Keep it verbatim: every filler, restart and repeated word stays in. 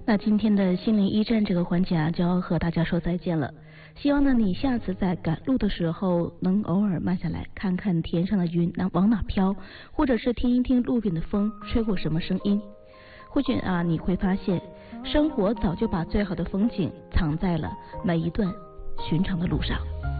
那今天的心灵驿站这个环节啊，就要和大家说再见了。希望呢，你下次在赶路的时候，能偶尔慢下来，看看天上的云那往哪飘，或者是听一听路边的风吹过什么声音。或许啊，你会发现，生活早就把最好的风景藏在了每一段寻常的路上。